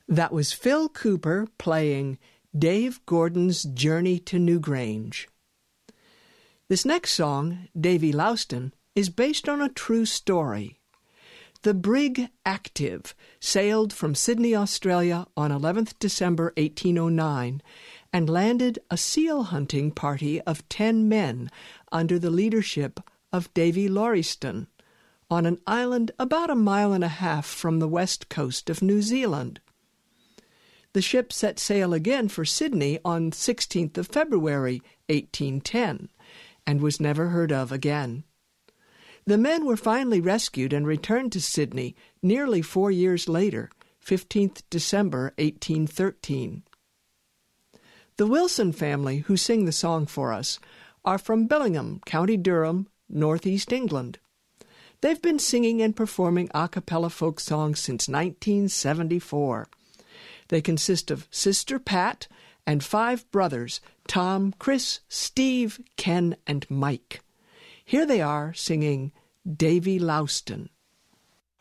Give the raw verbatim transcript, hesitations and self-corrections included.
That was Phil Cooper playing Dave Gordon's Journey to Newgrange. This next song, Davy Louston, is based on a true story. The brig Active sailed from Sydney, Australia on eleventh December eighteen oh nine and landed a seal hunting party of ten men under the leadership of Davy Lauriston on an island about a mile and a half from the west coast of New Zealand. The ship set sail again for Sydney on sixteenth of February eighteen ten and was never heard of again. The men were finally rescued and returned to Sydney nearly four years later, fifteenth December eighteen thirteen. The Wilson family, who sing the song for us, are from Billingham, County Durham, northeast England. They've been singing and performing a cappella folk songs since nineteen seventy-four. They consist of Sister Pat and five brothers, Tom, Chris, Steve, Ken, and Mike. Here they are singing Davy Louston.